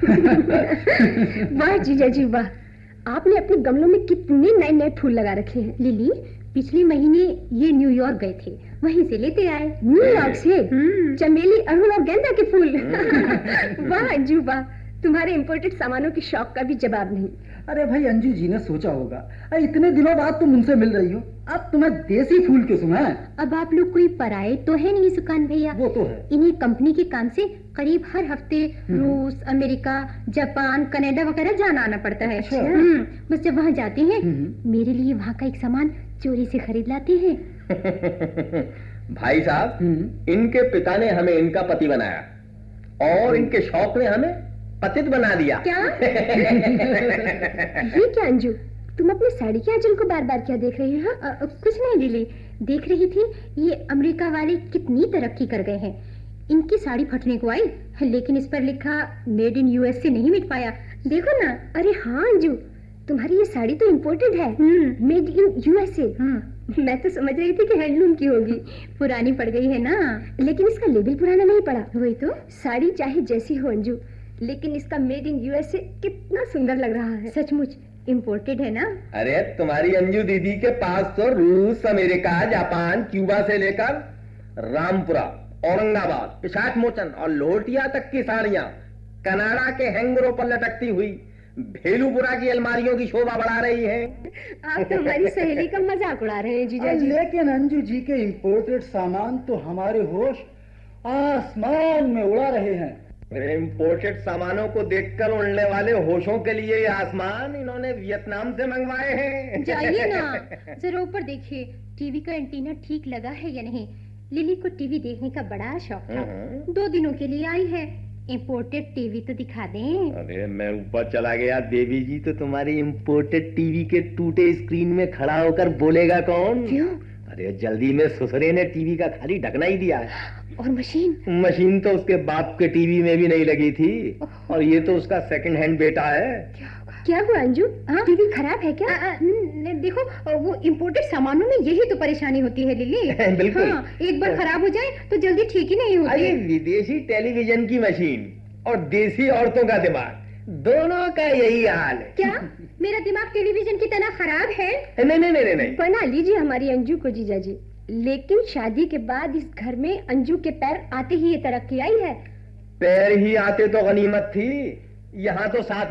वाह जीजा जी वाह, आपने अपने गमलों में कितने नए नए फूल लगा रखे हैं। लिली, पिछले महीने ये न्यूयॉर्क गए थे, वहीं से लेते आए। न्यूयॉर्क से? चमेली, अड़हुल और गेंदा के फूल। वाह अंजू वाह, तुम्हारे इम्पोर्टेड सामानों के शौक का भी जवाब नहीं। अरे भाई, अंजू जी ने सोचा होगा इतने दिनों बाद तुम उनसे मिल रही हो, अब तुम्हें देसी फूल क्यों सुनाएं? अब आप लोग कोई पराये तो है नहीं सुकान भैया। वो तो है। इन्हीं कंपनी के काम से करीब हर हफ्ते रूस, अमेरिका, जापान, कनाडा वगैरह जाना आना पड़ता है। अच्छा। बस जब वहाँ जाते हैं मेरे लिए वहाँ का एक सामान चोरी से खरीद लाते हैं। भाई साहब, इनके पिता ने हमें इनका पति बनाया और इनके शौक ने हमें पतित बना दिया। क्या? ये क्या अंजू, तुम अपनी साड़ी के आंचल को बार बार क्या देख रही हो? कुछ नहीं लिली, देख रही थी ये अमेरिका वाले कितनी तरक्की कर गए हैं। इनकी साड़ी फटने को आई, लेकिन इस पर लिखा मेड इन यूएसए नहीं मिट पाया। देखो ना। अरे हाँ अंजू, तुम्हारी ये साड़ी तो इम्पोर्टेड है, मेड इन यूएसए। मैं तो समझ रही थी कि हैंडलूम की होगी। पुरानी पड़ गई है ना। लेकिन इसका लेबल पुराना नहीं पड़ा। वही तो। साड़ी चाहे जैसी हो अंजू, लेकिन इसका मेड इन यूएसए कितना सुंदर लग रहा है। सचमुच इम्पोर्टेड है ना। अरे तुम्हारी अंजू दीदी के पास तो रूस, अमेरिका, जापान, क्यूबा से लेकर रामपुरा, औरंगाबाद, विशाखमोचन और लोटिया तक की साड़ियां कनाडा के हैंगरों पर लटकती हुई भेलूपुरा की अलमारियों की शोभा बढ़ा रही है। आप तो हमारी सहेली का मजाक उड़ा रहे हैं जीजा जी। लेकिन अंजू जी के इम्पोर्टेड सामान तो हमारे होश आसमान में उड़ा रहे हैं। इम्पोर्टेड सामानों को देखकर उड़ने वाले होशों के लिए ये आसमान इन्होंने वियतनाम से मंगवाए हैं। जाइए ना, जरा ऊपर देखिए टीवी का एंटीना ठीक लगा है या नहीं। लिली को टीवी देखने का बड़ा शौक था, 2 दिनों के लिए आई है। इम्पोर्टेड टीवी तो दिखा दें। अरे मैं ऊपर चला गया देवी जी, तो तुम्हारी इम्पोर्टेड टीवी के टूटे स्क्रीन में खड़ा होकर बोलेगा कौन? क्यों? अरे जल्दी में ससुरे ने टीवी का खाली ढकना ही दिया है। और मशीन तो उसके बाप के टीवी में भी नहीं लगी थी, और ये तो उसका सेकंड हैंड बेटा है। क्या हुआ अंजू? टीवी खराब है क्या? देखो, वो इम्पोर्टेड सामानों में यही तो परेशानी होती है लिली। बिल्कुल। हाँ, एक बार खराब हो जाए तो जल्दी ठीक ही नहीं होती। अरे विदेशी टेलीविजन की मशीन और देसी औरतों का दिमाग, दोनों का यही हाल है। क्या मेरा दिमाग टेलीविजन की तरह खराब है? नहीं। बना लीजिए हमारी अंजू को जीजा जी, लेकिन शादी के बाद इस घर में अंजू के पैर आते ही ये तरक्की आई है। पैर ही आते तो गनीमत थी, यहाँ तो साथ